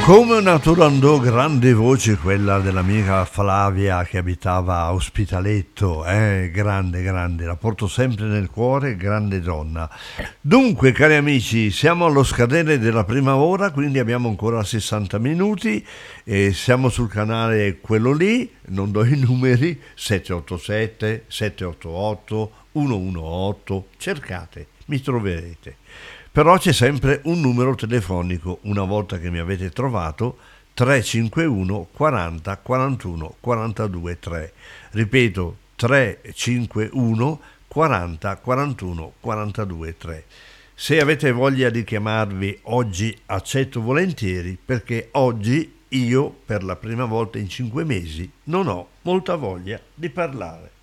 Come una Turandot, grande voce quella dell'amica Flavia che abitava a Ospitaletto, grande, grande, la porto sempre nel cuore, grande donna. Dunque, cari amici, siamo allo scadere della prima ora, quindi abbiamo ancora 60 minuti e siamo sul canale quello lì, non do i numeri, 787, 788, 118, cercate, mi troverete. Però c'è sempre un numero telefonico, una volta che mi avete trovato, 351 40 41 42 3. Ripeto, 351 40 41 42 3. Se avete voglia di chiamarvi oggi accetto volentieri, perché oggi io per la prima volta in 5 mesi non ho molta voglia di parlare.